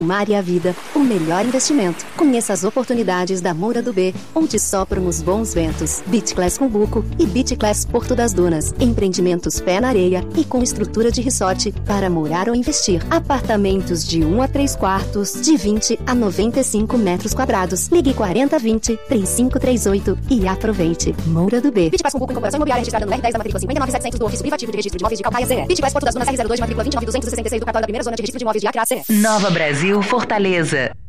Mar e a vida, o melhor investimento. Conheça as oportunidades da Moura do B, onde sopram os bons ventos. Beach Class Cumbuco e Beach Class Porto das Dunas. Empreendimentos pé na areia e com estrutura de resort para morar ou investir. Apartamentos de 1 a 3 quartos, de 20 a 95 metros quadrados. Ligue 4020-3538 e aproveite. Moura do B. Beach Class Cumbuco, incorporação imobiliária registrada no R10 da matrícula 59700 do ofício privativo de registro de imóveis de Calcaia CE. Beach Class Porto das Dunas R02, matrícula 29266 do cartório da primeira zona de registro de imóveis de Acre CE. Nova Brasil, Fortaleza.